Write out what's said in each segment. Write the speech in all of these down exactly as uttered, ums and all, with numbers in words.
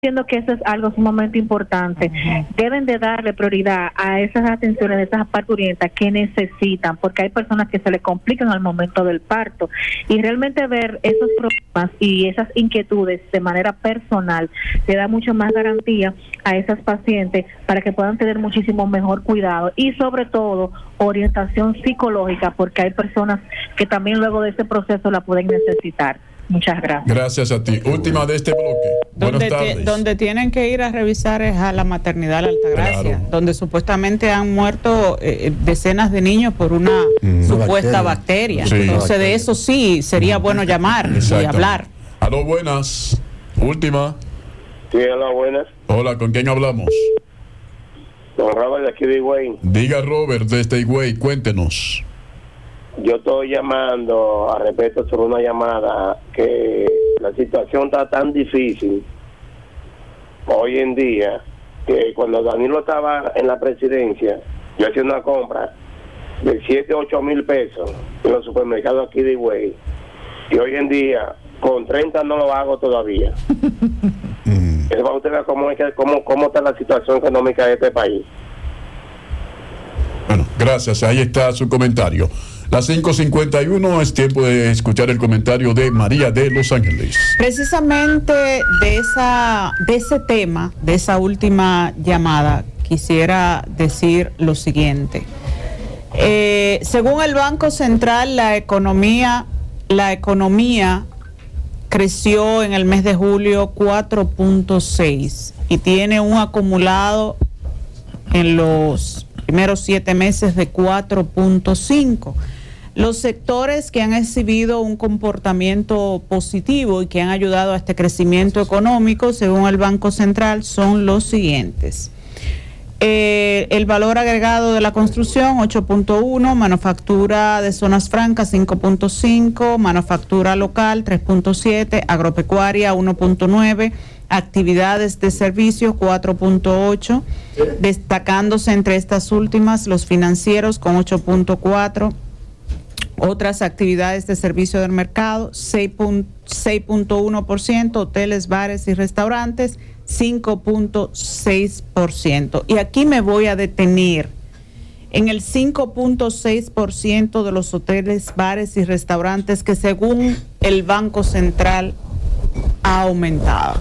entiendo que eso es algo sumamente importante. Uh-huh. Deben de darle prioridad a esas atenciones de esas parturientas que necesitan, porque hay personas que se les complican al momento del parto, y realmente ver esos problemas y esas inquietudes de manera personal le da mucho más garantía a esas pacientes para que puedan tener muchísimo mejor cuidado y sobre todo orientación psicológica, porque hay personas que también luego de ese proceso la pueden necesitar. Muchas gracias. Gracias a ti. Última de este bloque. Buenas donde tardes. Te, donde tienen que ir a revisar es a la maternidad de Altagracia, claro, donde supuestamente han muerto eh, decenas de niños por una mm, supuesta bacteria. bacteria. Sí. Entonces de eso sí sería bueno llamar y hablar. Aló, buenas. Última. Sí, hola, buenas. Hola, ¿con quién hablamos? Don Robert de aquí de Higüey. Diga, Robert, desde Higüey, cuéntenos. Yo estoy llamando a respecto sobre una llamada que la situación está tan difícil hoy en día que cuando Danilo estaba en la presidencia, yo hacía una compra de siete, ocho mil pesos en los supermercados aquí de Higüey, y hoy en día con treinta no lo hago todavía. Eso para usted ver cómo, es que, cómo, cómo está la situación económica de este país. Bueno, gracias, ahí está su comentario. Las cinco cincuenta y uno, es tiempo de escuchar el comentario de María de Los Ángeles. Precisamente de esa de ese tema, de esa última llamada, quisiera decir lo siguiente. Eh, según el Banco Central, la economía, la economía creció en el mes de julio cuatro punto seis y tiene un acumulado en los primeros siete meses de cuatro punto cinco. Los sectores que han exhibido un comportamiento positivo y que han ayudado a este crecimiento económico, según el Banco Central, son los siguientes. Eh, el valor agregado de la construcción, ocho punto uno, manufactura de zonas francas, cinco punto cinco, manufactura local, tres punto siete, agropecuaria, uno punto nueve, actividades de servicios, cuatro punto ocho, destacándose entre estas últimas los financieros con ocho punto cuatro, otras actividades de servicio del mercado, seis punto uno por ciento, hoteles, bares y restaurantes, cinco punto seis por ciento. Y aquí me voy a detener en el cinco punto seis por ciento de los hoteles, bares y restaurantes que según el Banco Central ha aumentado.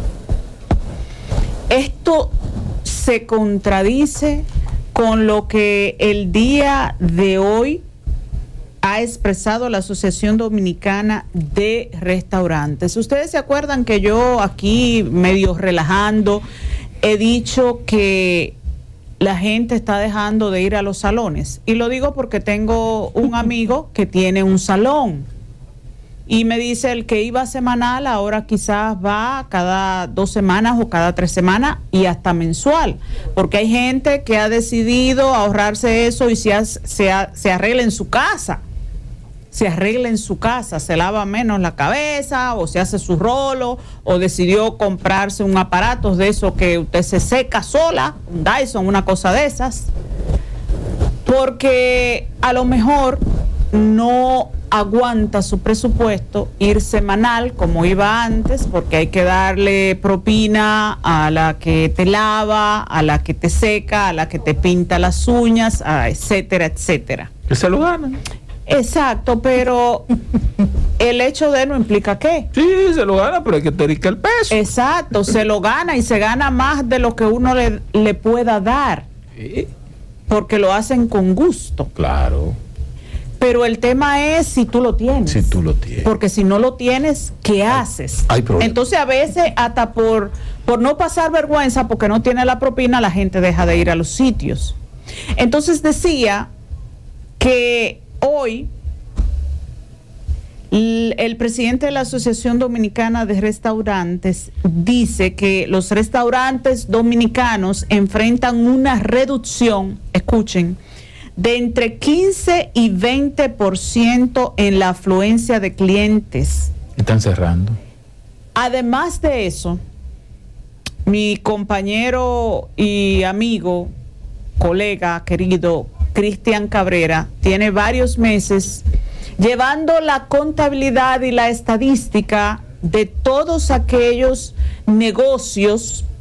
Esto se contradice con lo que el día de hoy ha expresado la Asociación Dominicana de Restaurantes. Ustedes se acuerdan que yo aquí, medio relajando, he dicho que la gente está dejando de ir a los salones. Y lo digo porque tengo un amigo que tiene un salón. Y me dice, el que iba semanal ahora quizás va cada dos semanas o cada tres semanas y hasta mensual. Porque hay gente que ha decidido ahorrarse eso y se, ha, se, ha, se arregla en su casa. Se arregla en su casa, se lava menos la cabeza o se hace su rolo o decidió comprarse un aparato de eso que usted se seca sola, un Dyson, una cosa de esas. Porque a lo mejor no aguanta su presupuesto ir semanal como iba antes, porque hay que darle propina a la que te lava, a la que te seca, a la que te pinta las uñas, etcétera, etcétera. Que se lo ganan. Exacto, pero el hecho de no implica qué. Sí, se lo gana, pero hay que tener el peso. Exacto, se lo gana y se gana más de lo que uno le, le pueda dar. Sí. Porque lo hacen con gusto. Claro. Pero el tema es si tú lo tienes. Si tú lo tienes. Porque si no lo tienes, ¿qué haces? Hay problema. Entonces a veces hasta por, por no pasar vergüenza, porque no tiene la propina, la gente deja de ir a los sitios. Entonces decía que hoy el, el presidente de la Asociación Dominicana de Restaurantes dice que los restaurantes dominicanos enfrentan una reducción, escuchen, de entre quince y veinte por ciento en la afluencia de clientes. Están cerrando. Además de eso, mi compañero y amigo, colega querido, Cristian Cabrera, tiene varios meses llevando la contabilidad y la estadística de todos aquellos negocios